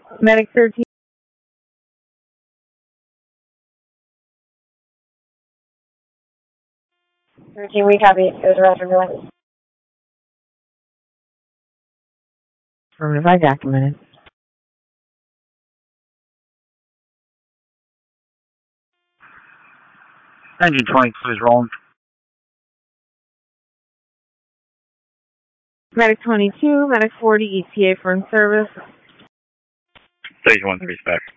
Medic 13. 13, we copy. It was Roger, relax. Affirmative, I documented. 1922 is rolling. Medic 22, Medic 40, ETA for in service. Stage 1, 3 spec.